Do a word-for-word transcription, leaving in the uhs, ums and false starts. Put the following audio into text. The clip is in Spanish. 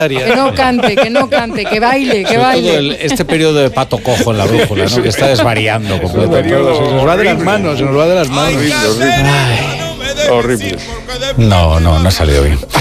Que no cante, que no cante, que baile, que Sobre baile. todo el- este periodo de pato cojo en la brújula, ¿no? Que está desvariando completamente. Se nos va de las manos, se nos va de las manos. Ay. Horrible. No, no, no ha salido bien.